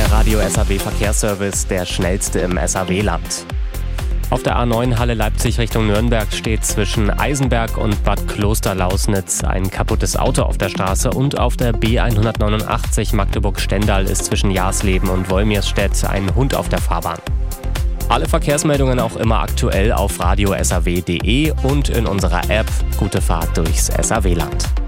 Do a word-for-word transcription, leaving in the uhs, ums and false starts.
der Radio S A W Verkehrsservice, der schnellste im S A W-Land. Auf der A neun Halle Leipzig Richtung Nürnberg steht zwischen Eisenberg und Bad Klosterlausnitz ein kaputtes Auto auf der Straße und auf der B hundertneunundachtzig Magdeburg-Stendal ist zwischen Jasleben und Wolmirstedt ein Hund auf der Fahrbahn. Alle Verkehrsmeldungen auch immer aktuell auf radio s a w punkt d e und in unserer App. Gute Fahrt durchs S A W-Land.